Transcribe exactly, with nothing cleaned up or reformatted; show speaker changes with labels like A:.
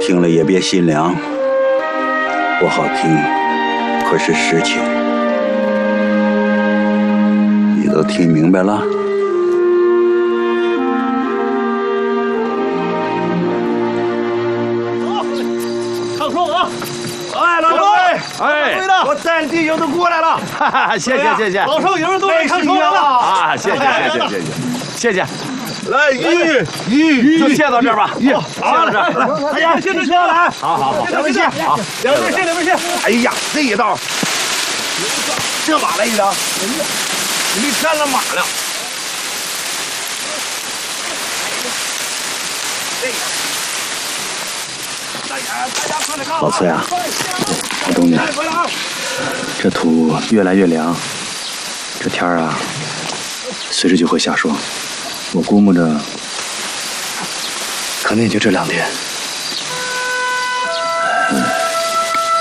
A: 听了也别心凉，不好听可是实情。你都听明白了？
B: 唱双啊！哎，老周，
C: 哎，
B: 我带弟兄都过来了，
C: 哈哈，谢谢谢谢，
B: 老少爷们都来唱双了
C: 啊！谢谢谢谢谢谢谢谢。
B: 来，一、一，
C: 就谢到这儿吧。谢到这儿。
B: 哎呀，谢谢谢来。
C: 好好好，
B: 两位谢，好，两位谢，两位谢。哎呀，这一道，这马来一张，你占了马了。
A: 老崔啊，老东家，这土越来越凉，这天儿啊，随时就会下霜。我估摸着。 可能也就这两天。